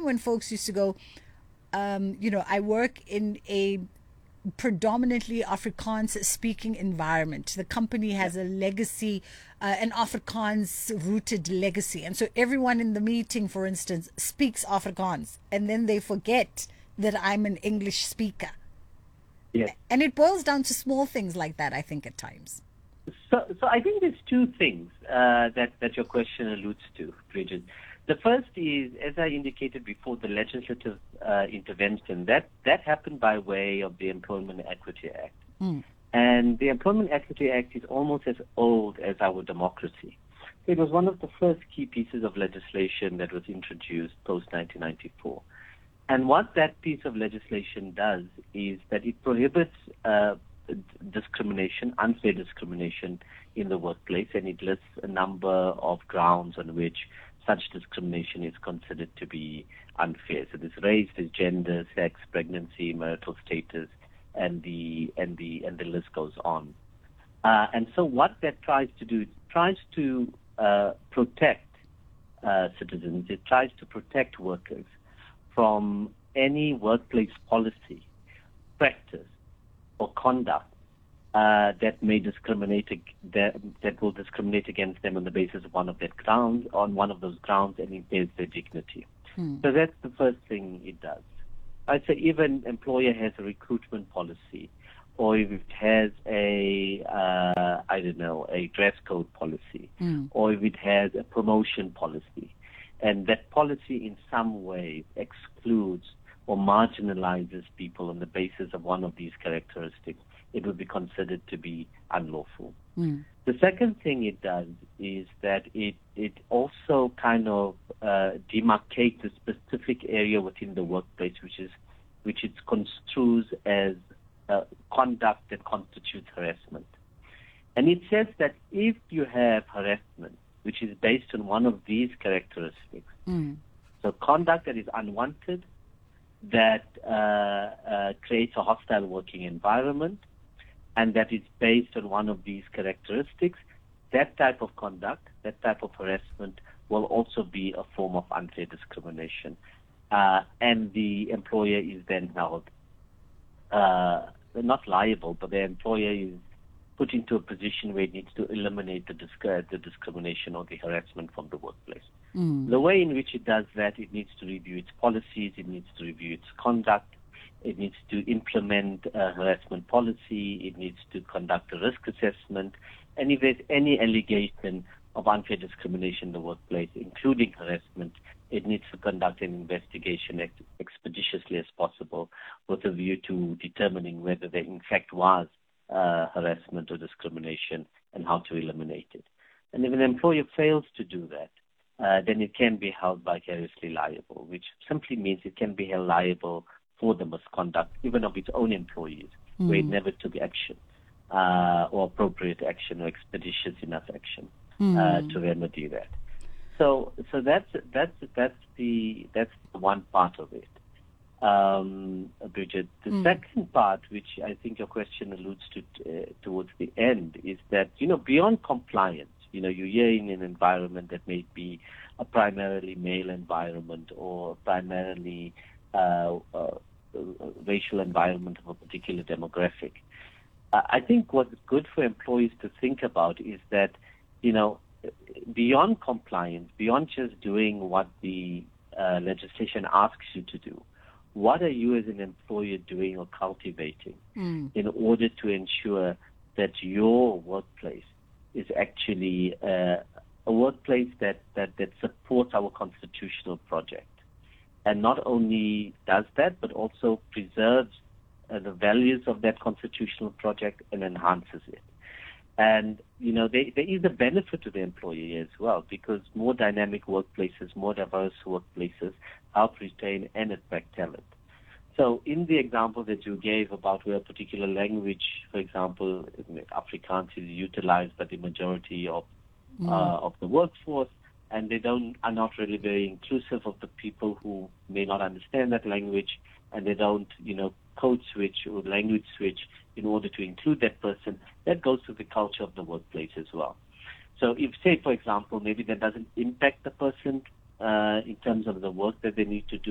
time when folks used to go, I work in a predominantly Afrikaans speaking environment. The company has a legacy, an Afrikaans rooted legacy. And so everyone in the meeting, for instance, speaks Afrikaans, and then they forget that I'm an English speaker. Yes. And it boils down to small things like that, I think, at times. So I think there's two things that your question alludes to, Bridget. The first is, as I indicated before, the legislative intervention. That happened by way of the Employment Equity Act. And the Employment Equity Act is almost as old as our democracy. It was one of the first key pieces of legislation that was introduced post-1994. And what that piece of legislation does is that it prohibits discrimination, unfair discrimination in the workplace, and it lists a number of grounds on which such discrimination is considered to be unfair. So there's race, there's gender, sex, pregnancy, marital status, and the list goes on. And so what that tries to do, it tries to protect citizens, it tries to protect workers from any workplace policy, practice, or conduct that may discriminate, that will discriminate against them on the basis of one of those grounds, and impairs their dignity. So that's the first thing it does. I'd say even employer has a recruitment policy, or if it has a dress code policy, or if it has a promotion policy, and that policy in some way excludes or marginalizes people on the basis of one of these characteristics, it would be considered to be unlawful. The second thing it does is that it also kind of demarcates a specific area within the workplace, which it construes as conduct that constitutes harassment. And it says that if you have harassment, which is based on one of these characteristics, so conduct that is unwanted, that creates a hostile working environment, and that is based on one of these characteristics, that type of conduct, that type of harassment will also be a form of unfair discrimination. And the employer is then held, not liable, but the employer is put into a position where it needs to eliminate the discrimination or the harassment from the workplace. The way in which it does that, it needs to review its policies, it needs to review its conduct, it needs to implement a harassment policy, it needs to conduct a risk assessment, and if there's any allegation of unfair discrimination in the workplace, including harassment, it needs to conduct an investigation expeditiously as possible with a view to determining whether there in fact was harassment or discrimination and how to eliminate it. And if an employer fails to do that, then it can be held vicariously liable, which simply means it can be held liable for the misconduct, even of its own employees, where it never took action or appropriate action or expeditious enough action to remedy that. So that's the one part of it, Bridget. The second part, which I think your question alludes to towards the end, is that beyond compliance, you're in an environment that may be a primarily male environment or primarily racial environment of a particular demographic. I think what's good for employees to think about is that, beyond compliance, beyond just doing what the legislation asks you to do, what are you as an employer doing or cultivating in order to ensure that your workplace is actually a workplace that supports our constitutional project, and not only does that, but also preserves the values of that constitutional project and enhances it. And, there is a benefit to the employee as well, because more dynamic workplaces, more diverse workplaces help retain and attract talent. So in the example that you gave about where a particular language, for example, Afrikaans is utilized by the majority of the workforce, and they are not really very inclusive of the people who may not understand that language, and they don't, code switch or language switch in order to include that person, that goes to the culture of the workplace as well. So if, say, for example, maybe that doesn't impact the person in terms of the work that they need to do,